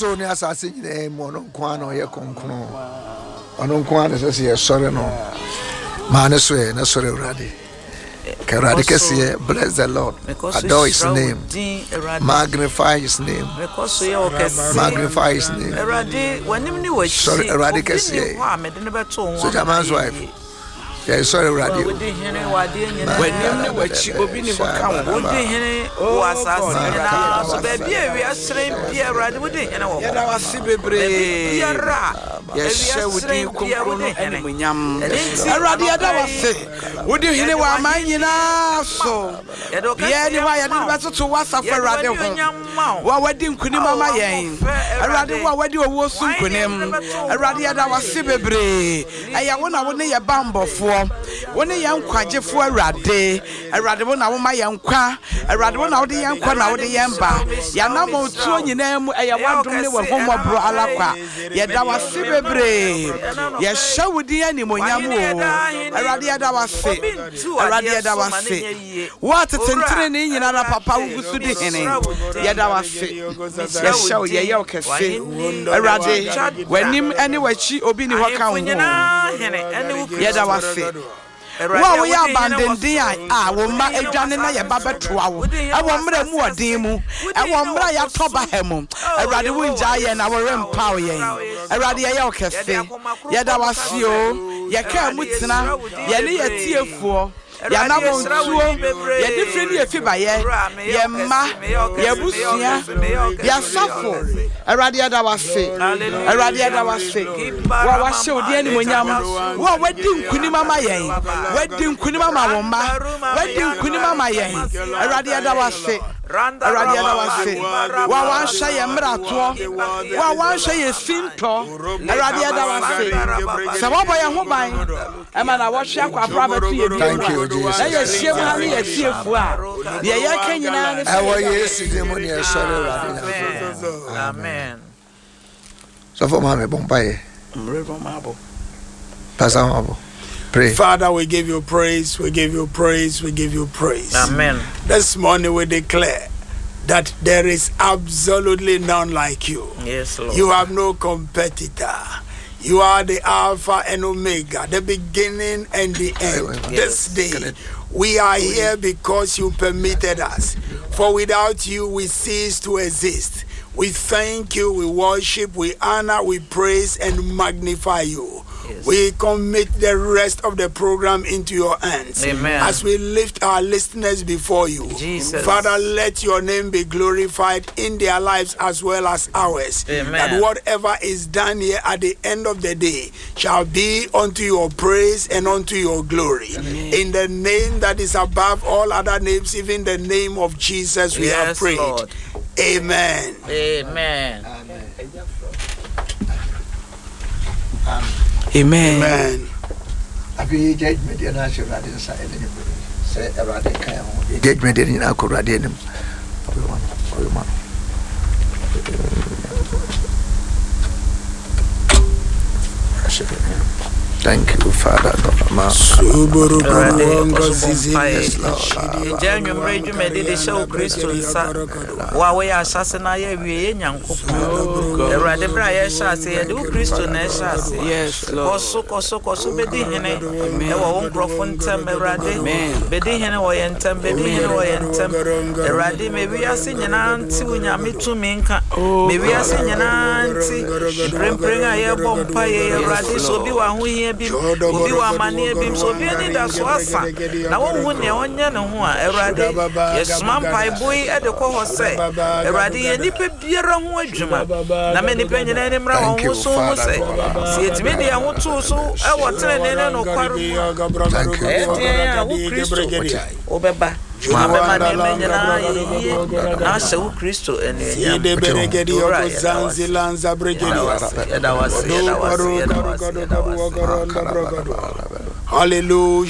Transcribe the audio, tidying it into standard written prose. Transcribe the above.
so ne asase nyina mo no kwa no ye konkron ono kwa ne se ye sore no ma ne so ye na sore urade Karade kesiye, bless the Lord, adore his name, magnify his name, magnify his name. Sorry, Karade kesiye. So Jaman's wife. Yeah, sorry, Radio. When you watch Obini Wakam, Woody was assassinated. So, baby, we are saying, Pierre Radwoody, and our Sibebre, yes, would you come and Munyam? Radia was say, would you hear what mine enough? So, yeah, I didn't to what's up for Radio. What wedding could you, Mamma Yang? A radio, what you were soon to him. A radia was Sibebre. I want to need a bumble for. When a young quaje for a rade, a radibon, our my young qua, a radibon out the young qua, now the yamba, Yanamo, two in them, a wandering with Homo Bro Alaqua, yet that was Sibebre. Yes, show with the animal Yamu, a radia that was sick, a radia that was sick. What a century in other papa who stood in it, yet that was sick. Yes, show ye yoke a sick, a rade, when him anyway, she obini Wakam, yet that was sick. Well, we are abandoned there. I will make a Janina Baba Trow. I want more demo. I want Maya Tobahemo. I rather win Giant, our empower. I rather Yoka. Yet I was you. Ya can't wit now. Yanni a tear for. Ya na bonsuo ya different ye fiba ye ma ya busia ya safo Awurade ada wase wa hye odi ani monyam wa wadi nkunima ma yen wadi nkunima ma woma wadi nkunima ma yen Awurade ada wase Awurade ada wase wa hye ye mrato wa hye ye finto Awurade ada wase sababo ya ho ban e ma na wo hye akwa prabatu ye bi. Thank you, Jesus. Yes, amen. So for Mama Bombay. Pray. Father, we give you praise, we give you praise, we give you praise. Amen. This morning we declare that there is absolutely none like you. Yes, Lord. You have no competitor. You are the Alpha and Omega, the beginning and the end. This day, we are here because you permitted us. For without you, we cease to exist. We thank you, we worship, we honor, we praise, and magnify you. Yes. We commit the rest of the program into your hands. Amen. As we lift our listeners before you. Jesus. Father, let your name be glorified in their lives as well as ours. Amen. That whatever is done here at the end of the day shall be unto your praise and unto your glory. Amen. In the name that is above all other names, even the name of Jesus, we have prayed. Lord. Amen. Amen. Amen. Amen. Abi judgment dey na show radin sa ele say radin kan ho judgment dey na ko radin nim oyo Thank you, Father. Obi wa mane bim so bi ani da so asa na wo hu ne onya ne ho a Awurade yesuma mpai boy e de ko ho se Awurade ye nipa biara ho adwuma na me nipa nyina ne mra wo ho so ho se si etime de ho to so e wo tere ne no kwaro e dia wo Kristo obeba Mama ne menyana na se wo Kristo ene de benegedi o zanzi lanza bregedi ya da wasi hallelujah.